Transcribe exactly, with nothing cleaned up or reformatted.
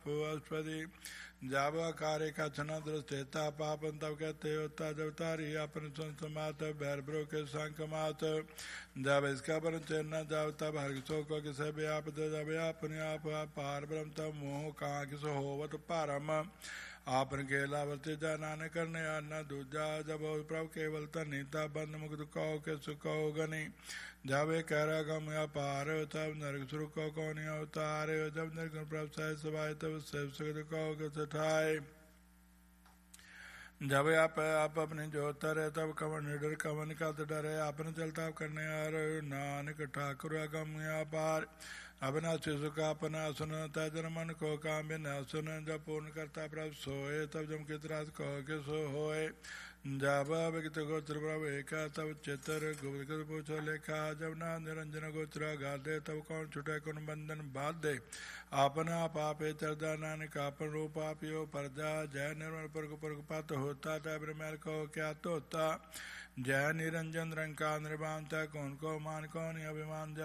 पुष्पति जब कार्य का छना दृष्टेता पापन तब कहते होता जब तारी अपन संसमात भैरब्रो के संकमात जब इसका पर चेना जब तब हर्षो को किसे भी आप जब अपने आप पार ब्रह्म तब मोह कहाँ किस होवत पारम आपन केला वर्ते जाना न करने आना दूजा जब प्रभु केवल तनिता बंद मुक्त कहो के सुखो गनी जब कह रहा गम या पार तब नरक सुर को कौन अवतार जब निर्गुण प्रभु सह सवाय तब शिव सुख कहो के सठाए जब आप आप अपने जो तरे तब कवन निडर कवन का डरे आपने चलता करने आ रहे नानक ठाकुर गम या पार अपना शिशु का अपना सुन तजन मन को काम न सुन जब पूर्ण करता प्रभु सोए तब जम कित रात कहो के सो होए जब विगत गोत्र प्रभु एक तब चित्र गुप्त पूछो लेखा जब ना निरंजन गोत्र गादे तब कौन छुटे कौन बंधन बाध दे अपना पापे चरदा नानक अपन रूप आपियो परजा जय निर्मल परग परगपात होता तब मैल कहो क्या तो होता जय निरंजन रंग का निर्वाणता कौन को मान कौन अभिमान